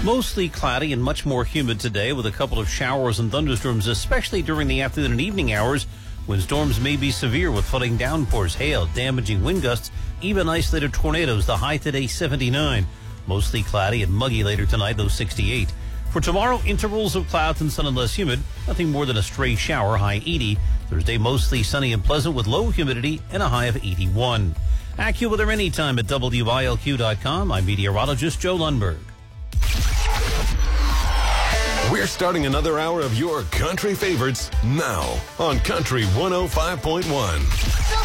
Mostly cloudy and much more humid today with a couple of showers and thunderstorms, especially during the afternoon and evening hours when storms may be severe with flooding downpours, hail, damaging wind gusts, even isolated tornadoes. The high today 79. Mostly cloudy and muggy later tonight, though 68. For tomorrow, intervals of clouds and sun and less humid. Nothing more than a stray shower, high 80. Thursday, mostly sunny and pleasant with low humidity and a high of 81. AccuWeather anytime at WILQ.com. I'm meteorologist Joe Lundberg. We're starting another hour of your country favorites now on Country 105.1.